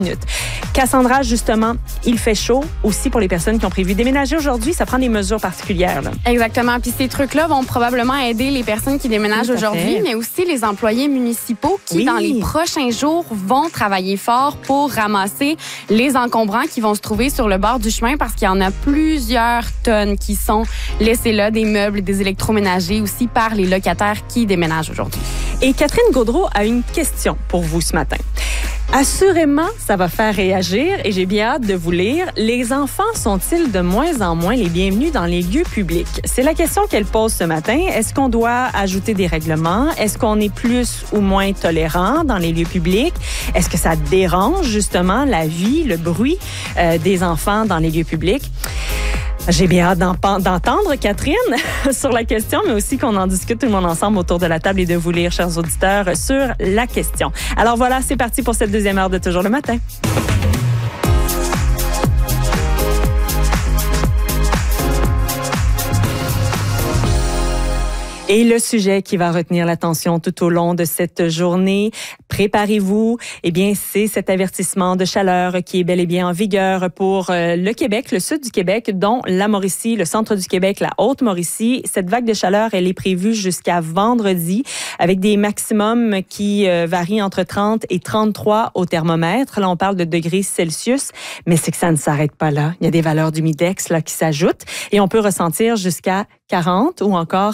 Cassandra, justement, il fait chaud aussi pour les personnes qui ont prévu déménager aujourd'hui. Ça prend des mesures particulières. Là. Exactement. Puis ces trucs-là vont probablement aider les personnes qui déménagent aujourd'hui, mais aussi les employés municipaux qui, dans les prochains jours, vont travailler fort pour ramasser les encombrants qui vont se trouver sur le bord du chemin parce qu'il y en a plusieurs tonnes qui sont laissées là, des meubles et des électroménagers aussi par les locataires qui déménagent aujourd'hui. Et Catherine Gaudreault a une question pour vous ce matin. Assurément, ça va faire réagir et j'ai bien hâte de vous lire. Les enfants sont-ils de moins en moins les bienvenus dans les lieux publics? C'est la question qu'elle pose ce matin. Est-ce qu'on doit ajouter des règlements? Est-ce qu'on est plus ou moins tolérant dans les lieux publics? Est-ce que ça dérange justement la vie, le bruit des enfants dans les lieux publics? J'ai bien hâte d'entendre Catherine sur la question, mais aussi qu'on en discute tout le monde ensemble autour de la table et de vous lire, chers auditeurs, sur la question. Alors voilà, c'est parti pour cette deuxième heure de Toujours le matin. Et le sujet qui va retenir l'attention tout au long de cette journée, préparez-vous, eh bien, c'est cet avertissement de chaleur qui est bel et bien en vigueur pour le Québec, le sud du Québec, dont la Mauricie, le centre du Québec, la Haute-Mauricie. Cette vague de chaleur, elle est prévue jusqu'à vendredi, avec des maximums qui varient entre 30 et 33 au thermomètre. Là, on parle de degrés Celsius, mais c'est que ça ne s'arrête pas là. Il y a des valeurs d'humidex là qui s'ajoutent et on peut ressentir jusqu'à 40 ou encore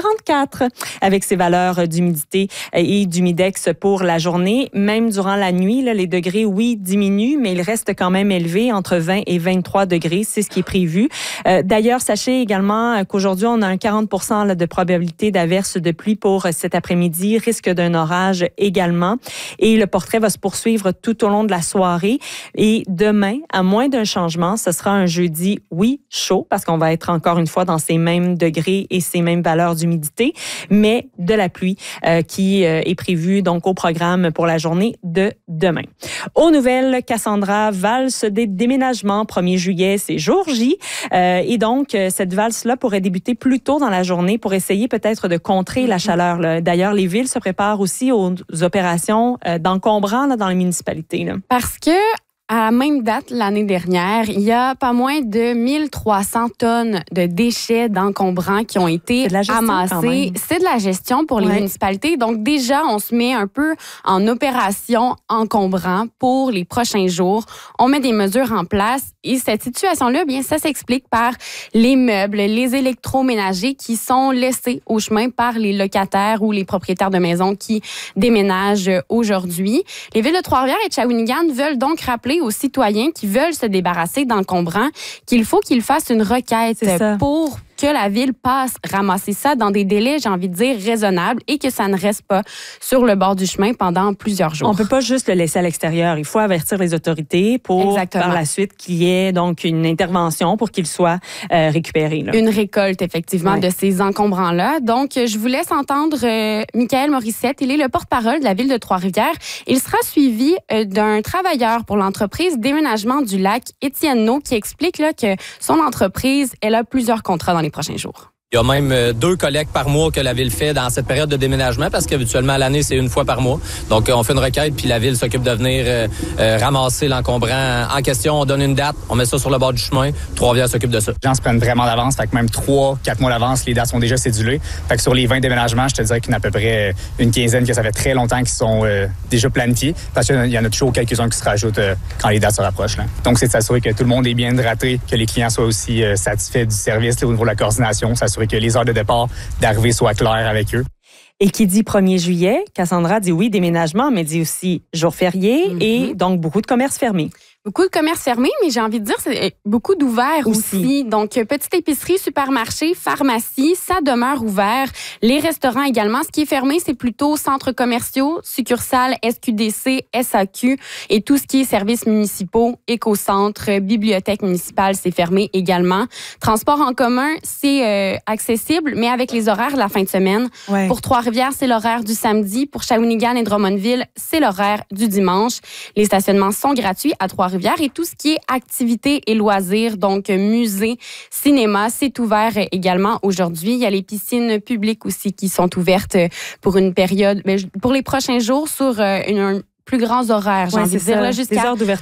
44 avec ces valeurs d'humidité et d'humidex pour la journée. Même durant la nuit, là, les degrés, oui, diminuent, mais ils restent quand même élevés entre 20 et 23 degrés. C'est ce qui est prévu. D'ailleurs, sachez également qu'aujourd'hui, on a un 40 % de probabilité d'averse de pluie pour cet après-midi, risque d'un orage également. Et le portrait va se poursuivre tout au long de la soirée. Et demain, à moins d'un changement, ce sera un jeudi, oui, chaud, parce qu'on va être encore une fois dans ces mêmes degrés et ces mêmes valeurs d'humidité, mais de la pluie qui est prévue donc au programme pour la journée de demain. Aux nouvelles, Cassandra, valse des déménagements. 1er juillet, c'est jour J. Et donc, cette valse-là pourrait débuter plus tôt dans la journée pour essayer peut-être de contrer la chaleur. Là. D'ailleurs, les villes se préparent aussi aux opérations d'encombrants là, dans les municipalités. Là. Parce que à la même date, l'année dernière, il y a pas moins de 1300 tonnes de déchets d'encombrants qui ont été amassés. C'est de la gestion pour les municipalités. Donc déjà, on se met un peu en opération encombrant pour les prochains jours. On met des mesures en place et cette situation-là, bien, ça s'explique par les meubles, les électroménagers qui sont laissés au chemin par les locataires ou les propriétaires de maisons qui déménagent aujourd'hui. Les villes de Trois-Rivières et de Shawinigan veulent donc rappeler aux citoyens qui veulent se débarrasser d'encombrants qu'il faut qu'ils fassent une requête pour que la ville passe ramasser ça dans des délais, j'ai envie de dire, raisonnables et que ça ne reste pas sur le bord du chemin pendant plusieurs jours. On peut pas juste le laisser à l'extérieur. Il faut avertir les autorités pour, par la suite, qu'il y ait donc une intervention pour qu'il soit récupéré. Là. Une récolte, effectivement, de ces encombrants-là. Donc, je vous laisse entendre Michael Morissette. Il est le porte-parole de la ville de Trois-Rivières. Il sera suivi d'un travailleur pour l'entreprise Déménagement du Lac, Étienne No, qui explique là, que son entreprise, elle a plusieurs contrats dans les prochains jours. Il y a même 2 collectes par mois que la ville fait dans cette période de déménagement parce qu'habituellement, à l'année, c'est 1 fois par mois. Donc, on fait une requête puis la ville s'occupe de venir ramasser l'encombrant en question. On donne une date, on met ça sur le bord du chemin. Trois-Rivières s'occupe de ça. Les gens se prennent vraiment d'avance. Fait que même 3-4 mois d'avance, les dates sont déjà cédulées. Fait que sur les 20 déménagements, je te dirais qu'il y en a à peu près une quinzaine que ça fait très longtemps qu'ils sont déjà planifiés. Parce qu'il y en a toujours quelques-uns qui se rajoutent quand les dates se rapprochent. Là. Donc, c'est de s'assurer que tout le monde est bien hydraté, que les clients soient aussi satisfaits du service là, au niveau de la coordination, s'assurer que les heures de départ, d'arrivée soient claires avec eux. Et qui dit 1er juillet, Cassandra dit oui, déménagement, mais dit aussi jour férié et donc beaucoup de commerces fermés. Beaucoup de commerces fermés, mais j'ai envie de dire c'est beaucoup d'ouverts aussi. Donc, petite épicerie, supermarché, pharmacie, ça demeure ouvert. Les restaurants également. Ce qui est fermé, c'est plutôt centres commerciaux, succursales, SQDC, SAQ et tout ce qui est services municipaux, éco-centres, bibliothèque municipale, c'est fermé également. Transport en commun, c'est accessible, mais avec les horaires de la fin de semaine. Ouais. Pour Trois-Rivières, c'est l'horaire du samedi. Pour Shawinigan et Drummondville, c'est l'horaire du dimanche. Les stationnements sont gratuits à Trois-Rivières et tout ce qui est activités et loisirs, donc musée, cinéma, c'est ouvert également aujourd'hui. Il y a les piscines publiques aussi qui sont ouvertes pour une période, pour les prochains jours sur un plus grands horaires, j'ai envie de dire, là, jusqu'à